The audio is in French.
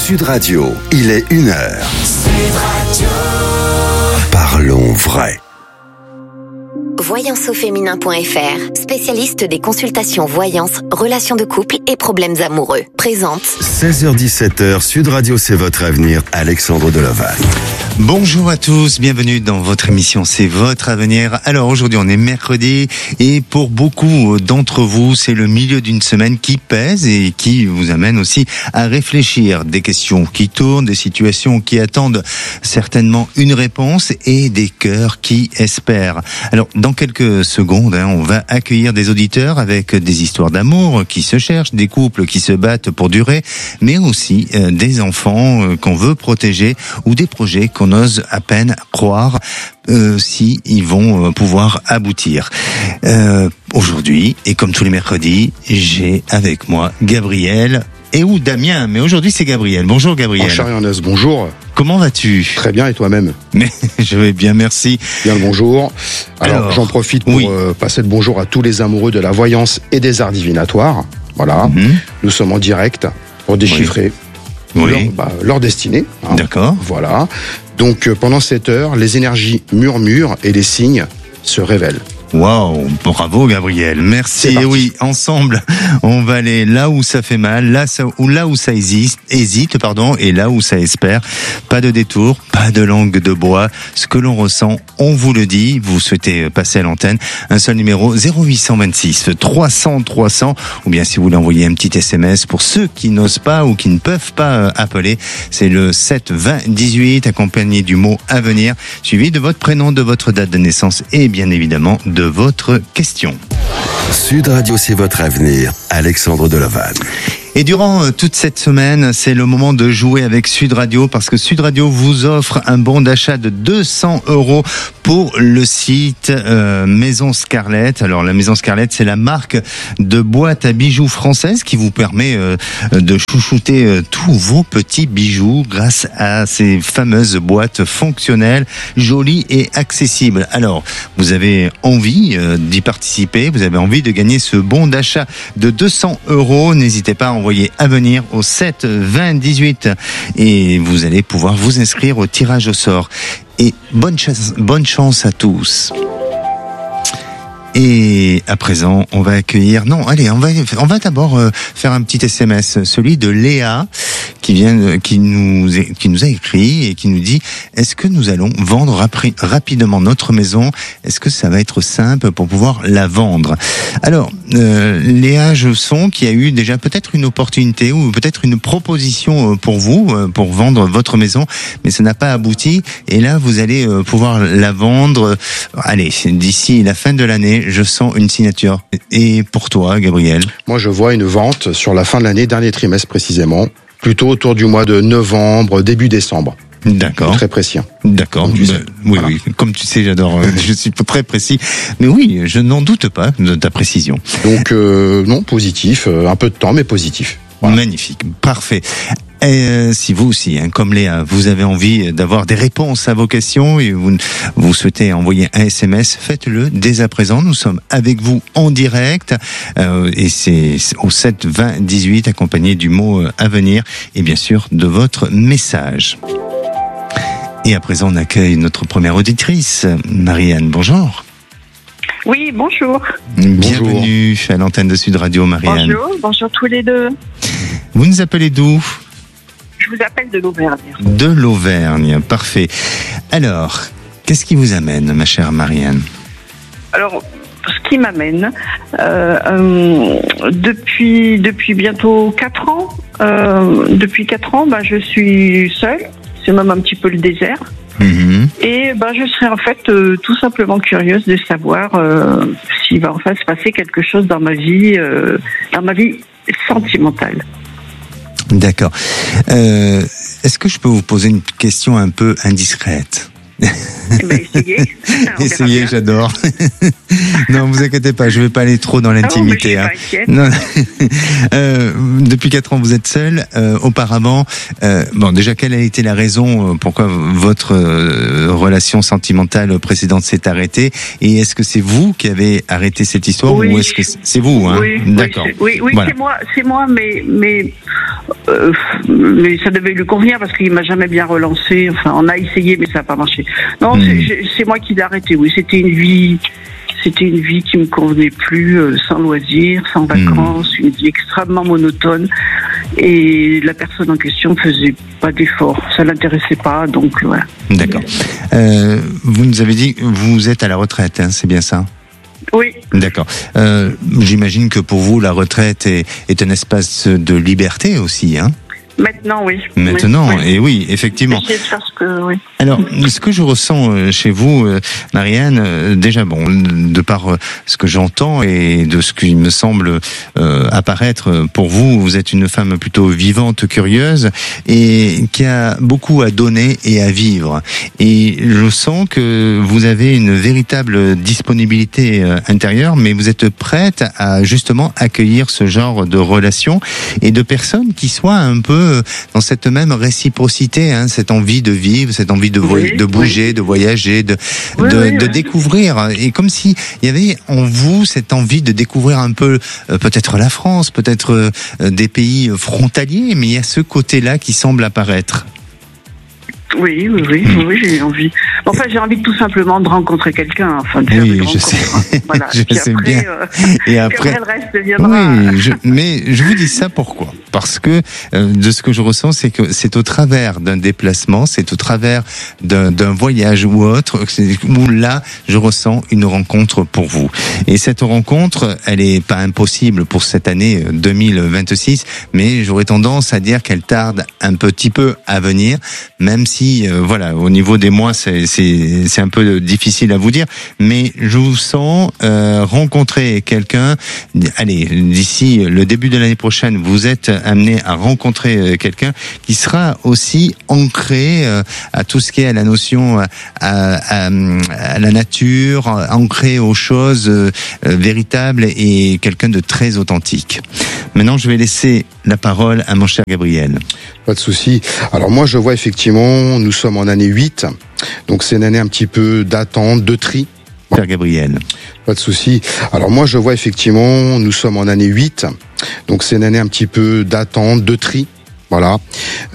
Sud Radio, il est 1h. Sud Radio. Parlons vrai. Voyanceauféminin.fr, spécialiste des consultations voyance, relations de couple et problèmes amoureux. Présente 16h-17h, Sud Radio, c'est votre avenir. Alexandre Deloval. Bonjour à tous, bienvenue dans votre émission C'est votre avenir. Alors aujourd'hui on est mercredi et pour beaucoup d'entre vous c'est le milieu d'une semaine qui pèse et qui vous amène aussi à réfléchir. Des questions qui tournent, des situations qui attendent certainement une réponse et des cœurs qui espèrent. Alors dans quelques secondes on va accueillir des auditeurs avec des histoires d'amour qui se cherchent, des couples qui se battent pour durer, mais aussi des enfants qu'on veut protéger ou des projets qu'on ose à peine croire si ils vont pouvoir aboutir. Aujourd'hui, et comme tous les mercredis, j'ai avec moi Gabriel ou Damien, mais aujourd'hui c'est Gabriel. Bonjour Gabriel. Cher Ernest, bonjour. Comment vas-tu ? Très bien, et toi-même ? Mais je vais bien, merci. Bien le bonjour. Alors j'en profite pour passer le bonjour à tous les amoureux de la voyance et des arts divinatoires. Voilà, Nous sommes en direct pour déchiffrer leur destinée. D'accord. Voilà. Donc pendant cette heure, les énergies murmurent et les signes se révèlent. Waouh, bravo Gabriel, merci. Et oui, ensemble, on va aller là où ça fait mal, là où ça hésite, et là où ça espère. Pas de détour, pas de langue de bois. Ce que l'on ressent, on vous le dit. Vous souhaitez passer à l'antenne, un seul numéro 0826 300 300, ou bien si vous voulez envoyer un petit SMS pour ceux qui n'osent pas ou qui ne peuvent pas appeler, c'est le 7 20 18 accompagné du mot avenir, suivi de votre prénom, de votre date de naissance et bien évidemment de votre question. Sud Radio, c'est votre avenir. Alexandre Deloval. Et durant toute cette semaine, c'est le moment de jouer avec Sud Radio parce que Sud Radio vous offre un bon d'achat de 200 € pour le site Maison Scarlett. Alors la Maison Scarlett, c'est la marque de boîtes à bijoux française qui vous permet de chouchouter tous vos petits bijoux grâce à ces fameuses boîtes fonctionnelles, jolies et accessibles. Alors, vous avez envie d'y participer, vous avez envie de gagner ce bon d'achat de 200 €, n'hésitez pas à envoyer à venir au 7 20 18 et vous allez pouvoir vous inscrire au tirage au sort. Et bonne chance à tous. Et à présent, on va accueillir... Non, allez, on va d'abord faire un petit SMS, celui de Léa, qui nous a écrit et qui nous dit: est-ce que nous allons vendre rapidement notre maison ? Est-ce que ça va être simple pour pouvoir la vendre ? Alors, Léa Jesson, qui a eu déjà peut-être une opportunité ou peut-être une proposition pour vous, pour vendre votre maison, mais ça n'a pas abouti. Et là, vous allez pouvoir la vendre. Allez, d'ici la fin de l'année, je sens une signature. Et pour toi, Gabriel ? Moi, je vois une vente sur la fin de l'année, dernier trimestre précisément, plutôt autour du mois de novembre, début décembre. D'accord. Très précis. D'accord. Oui, voilà. Oui. Comme tu sais, j'adore. Je suis très précis. Mais oui, je n'en doute pas de ta précision. Donc, non, positif. Un peu de temps, mais positif. Voilà. Magnifique. Parfait. Et si vous aussi, comme Léa, vous avez envie d'avoir des réponses à vos questions et vous souhaitez envoyer un SMS, faites-le dès à présent. Nous sommes avec vous en direct et c'est au 7 20 18 accompagné du mot avenir et bien sûr de votre message. Et à présent, on accueille notre première auditrice, Marianne. Bonjour. Oui, bonjour. Bienvenue à l'antenne de Sud Radio, Marianne. Bonjour tous les deux. Vous nous appelez d'où ? Je vous appelle de l'Auvergne. De l'Auvergne, parfait. Alors, qu'est-ce qui vous amène, ma chère Marianne ? Alors, ce qui m'amène, depuis bientôt 4 ans, je suis seule. C'est même un petit peu le désert. Et je serais en fait tout simplement curieuse de savoir s'il va enfin se passer quelque chose dans ma vie sentimentale. D'accord. Est-ce que je peux vous poser une question un peu indiscrète ? Essayez, j'adore. Non, vous inquiétez pas, je vais pas aller trop dans l'intimité. Non. Depuis 4 ans, vous êtes seul. Auparavant, déjà, quelle a été la raison pourquoi votre relation sentimentale précédente s'est arrêtée? Et est-ce que c'est vous qui avez arrêté cette histoire ou est-ce que c'est vous, hein? Oui, d'accord. Oui, voilà. c'est moi, mais ça devait lui convenir parce qu'il m'a jamais bien relancé. Enfin, on a essayé, mais ça n'a pas marché. Non, c'est moi qui l'ai arrêté. Oui, c'était une vie qui me convenait plus, sans loisirs, sans vacances, une vie extrêmement monotone. Et la personne en question faisait pas d'efforts, ça l'intéressait pas, donc voilà. D'accord. Vous nous avez dit que vous êtes à la retraite, hein, c'est bien ça? Oui. D'accord. J'imagine que pour vous, la retraite est un espace de liberté aussi, hein? Maintenant, oui. Maintenant, oui. Et oui, effectivement. Oui. Alors, ce que je ressens chez vous, Marianne, déjà, de par ce que j'entends et de ce qui me semble apparaître pour vous, vous êtes une femme plutôt vivante, curieuse et qui a beaucoup à donner et à vivre. Et je sens que vous avez une véritable disponibilité intérieure, mais vous êtes prête à justement accueillir ce genre de relations et de personnes qui soient un peu dans cette même réciprocité, hein, cette envie de vivre, cette envie de bouger, de voyager, de découvrir. Et comme si il y avait en vous cette envie de découvrir un peu, peut-être la France, peut-être des pays frontaliers, mais il y a ce côté-là qui semble apparaître. Oui, j'ai envie. Enfin, j'ai envie tout simplement de rencontrer quelqu'un, enfin de faire des rencontres. Sais. Voilà. Je sais après, bien. Et après, le reste viendra. Oui, mais je vous dis ça pourquoi? Parce que de ce que je ressens, c'est que c'est au travers d'un déplacement, c'est au travers d'un voyage ou autre, où là, je ressens une rencontre pour vous. Et cette rencontre, elle est pas impossible pour cette année 2026, mais j'aurais tendance à dire qu'elle tarde un petit peu à venir, même si au niveau des mois, c'est un peu difficile à vous dire, mais je vous sens rencontrer quelqu'un. Allez, d'ici le début de l'année prochaine, vous êtes amené à rencontrer quelqu'un qui sera aussi ancré à tout ce qui est à la notion, à la nature, ancré aux choses véritables et quelqu'un de très authentique. Maintenant, je vais laisser la parole à mon cher Gabriel. Pas de souci. Alors moi, je vois effectivement, nous sommes en année 8, donc c'est une année un petit peu d'attente, de tri. Père Gabriel. Pas de souci. Alors moi, je vois effectivement, nous sommes en année 8, donc c'est une année un petit peu d'attente, de tri. Voilà.